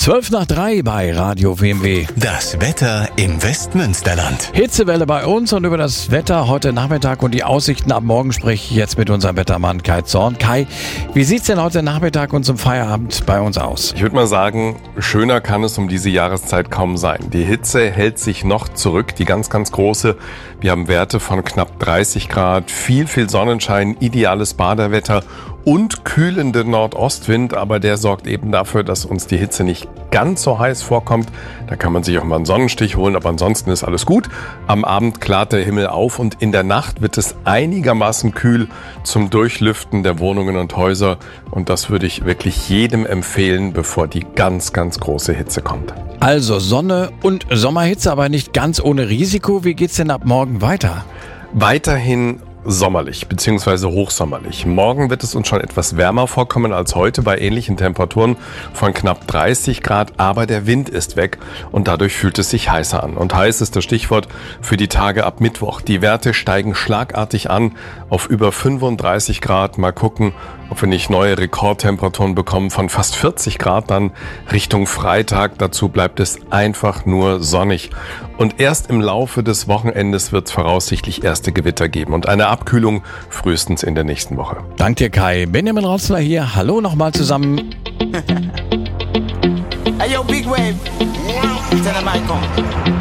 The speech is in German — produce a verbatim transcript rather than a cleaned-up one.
Zwölf nach drei bei Radio W M W. Das Wetter im Westmünsterland. Hitzewelle bei uns und über das Wetter heute Nachmittag und die Aussichten ab morgen spreche ich jetzt mit unserem Wettermann Kai Zorn. Kai, wie sieht's denn heute Nachmittag und zum Feierabend bei uns aus? Ich würde mal sagen, schöner kann es um diese Jahreszeit kaum sein. Die Hitze hält sich noch zurück, die ganz, ganz große. Wir haben Werte von knapp dreißig Grad, viel, viel Sonnenschein, ideales Badewetter und kühlende Nordostwind, aber der sorgt eben dafür, dass uns die Hitze nicht ganz so heiß vorkommt. Da kann man sich auch mal einen Sonnenstich holen, aber ansonsten ist alles gut. Am Abend klart der Himmel auf und in der Nacht wird es einigermaßen kühl zum Durchlüften der Wohnungen und Häuser. Und das würde ich wirklich jedem empfehlen, bevor die ganz, ganz große Hitze kommt. Also Sonne und Sommerhitze, aber nicht ganz ohne Risiko. Wie geht's denn ab morgen weiter? Weiterhin sommerlich bzw. hochsommerlich. Morgen wird es uns schon etwas wärmer vorkommen als heute bei ähnlichen Temperaturen von knapp dreißig Grad, aber der Wind ist weg und dadurch fühlt es sich heißer an. Und heiß ist das Stichwort für die Tage ab Mittwoch. Die Werte steigen schlagartig an auf über fünfunddreißig Grad. Mal gucken, ob wir nicht neue Rekordtemperaturen bekommen von fast vierzig Grad dann Richtung Freitag. Dazu bleibt es einfach nur sonnig. Und erst im Laufe des Wochenendes wird es voraussichtlich erste Gewitter geben und eine Abkühlung frühestens in der nächsten Woche. Dank dir, Kai. Benjamin Rotzler hier. Hallo nochmal zusammen. Hey, yo, Big Wave. Tell them I come.